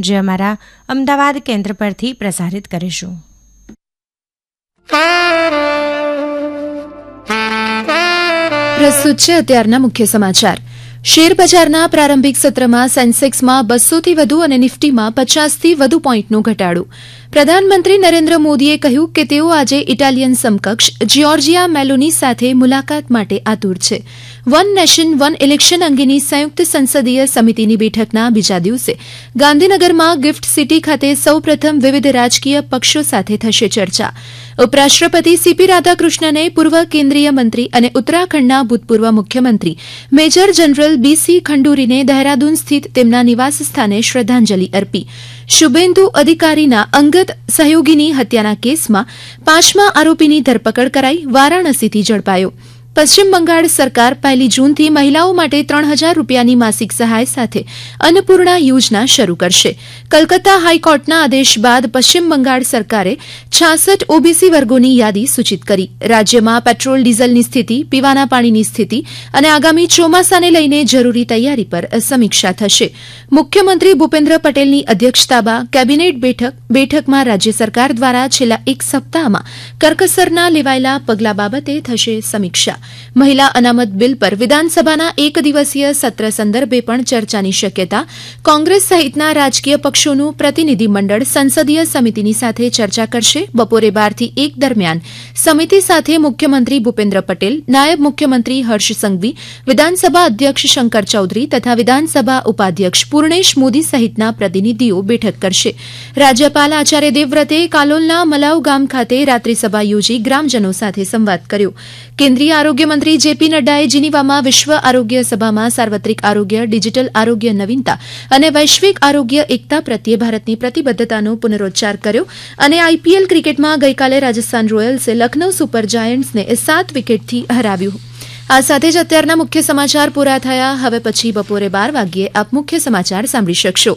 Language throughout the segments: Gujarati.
જે અમારા અમદાવાદ કેન્દ્ર પરથી પ્રસારિત કરીશું. પ્રસ્તુત છે અત્યારના મુખ્ય સમાચાર. શેરબજારના પ્રારંભિક સત્રમાં સેન્સેક્સમાં 200થી વધુ અને નિફ્ટીમાં 50થી વધુ પોઈન્ટનો ઘટાડો. પ્રધાનમંત્રી નરેન્દ્ર મોદીએ કહ્યું કે તેઓ આજે ઇટાલિયન સમકક્ષ જ્યોર્જિયા મેલોની સાથે મુલાકાત માટે આતુર છે. વન નેશન વન ઇલેક્શન અંગેની સંયુક્ત સંસદીય સમિતિની બેઠકના બીજા દિવસે ગાંધીનગરમાં ગિફ્ટ સિટી ખાતે સૌપ્રથમ વિવિધ રાજકીય પક્ષો સાથે થશે ચર્ચા. ઉપરાષ્ટ્રપતિ સીપી રાધાકૃષ્ણને પૂર્વ કેન્દ્રીય મંત્રી અને ઉત્તરાખંડના ભૂતપૂર્વ મુખ્યમંત્રી મેજર જનરલ બીસી ખંડુરીને દહેરાદૂન સ્થિત તેમના નિવાસ સ્થાને શ્રદ્ધાંજલિ અર્પી. શુભેન્દુ અધિકારીના અંગત સહયોગીની હત્યાના કેસમાં 5મા આરોપીની ધરપકડ કરાઈ. વારાણસીથી ઝડપાયો. પશ્ચિમ બંગાળ સરકાર 1 જૂનથી મહિલાઓ માટે 3,000 રૂપિયાની માસિક સહાય સાથે અન્નપૂર્ણા યોજના શરૂ કરશે. કલકત્તા હાઈકોર્ટના આદેશ બાદ પશ્ચિમ બંગાળ સરકારે 66 ઓબીસી વર્ગોની યાદી સૂચિત કરી. રાજ્યમાં પેટ્રોલ ડીઝલની સ્થિતિ, પીવાના પાણીની સ્થિતિ અને આગામી ચોમાસાને લઈને જરૂરી તૈયારી પર સમીક્ષા થશે. મુખ્યમંત્રી ભૂપેન્દ્ર પટેલની અધ્યક્ષતામાં કેબિનેટ બેઠકમાં રાજ્ય સરકાર દ્વારા છેલ્લા એક સપ્તાહમાં કરકસરના લેવાયેલા પગલાં બાબતે થશે સમીક્ષા. મહિલા અનામત બિલ પર વિધાનસભાના એક દિવસીય સત્ર સંદર્ભે પણ ચર્ચાની શક્યતા. કોંગ્રેસ સહિતના રાજકીય પક્ષોનું પ્રતિનિધિમંડળ સંસદીય સમિતિની સાથે ચર્ચા કરશે. બપોરે 12 થી 1 દરમિયાન સમિતિ સાથે મુખ્યમંત્રી ભૂપેન્દ્ર પટેલ, નાયબ મુખ્યમંત્રી હર્ષ સંઘવી, વિધાનસભા અધ્યક્ષ શંકર ચૌધરી તથા વિધાનસભા ઉપાધ્યક્ષ પૂર્ણેશ મોદી સહિતના પ્રતિનિધિઓ બેઠક કરશે. રાજ્યપાલ આચાર્ય દેવવ્રતે કાલોલના મલાવ ગામ ખાતે રાત્રિસભા યોજી ગ્રામજનો સાથે સંવાદ કર્યો. કેન્દ્રીય આરોગ્ય મંત્રી જેપી નડ્ડાએ જીનીવામાં વિશ્વ આરોગ્ય સભામાં સાર્વત્રિક આરોગ્ય, ડિજીટલ આરોગ્ય નવીનતા અને વૈશ્વિક આરોગ્ય એકતા પ્રત્યે ભારતની પ્રતિબદ્ધતાનો પુનરોચ્ચાર કર્યો. અને આઈપીએલ ક્રિકેટમાં ગઈકાલે રાજસ્થાન રોયલ્સે લખનૌ સુપર જાયન્ટ્સને 7 વિકેટથી હરાવ્યું. આ સાથે જ અત્યારના મુખ્ય સમાચાર પૂરા થયા. હવે પછી બપોરે 12 વાગ્યે આપ મુખ્ય સમાચાર સાંભળી શકશો.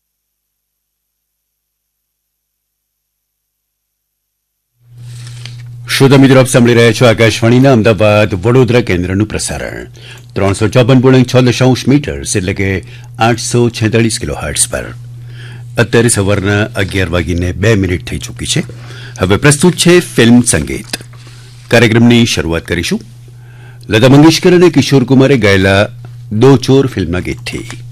શ્રોતા મિત્રો, આપ સાંભળી રહ્યા છો આકાશવાણીના અમદાવાદ વડોદરા કેન્દ્રનું પ્રસારણ 354.6 મીટર્સ એટલે કે 846 કિલોહર્ટ્ઝ પર. અત્યારે સવારના 11:02 થઈ ચૂકી છે. હવે પ્રસ્તુત છે ફિલ્મ સંગીત. કાર્યક્રમની શરૂઆત કરીશું લતા મંગેશકર અને કિશોર કુમારે ગાયેલા દો ચોર ફિલ્મના ગીતથી.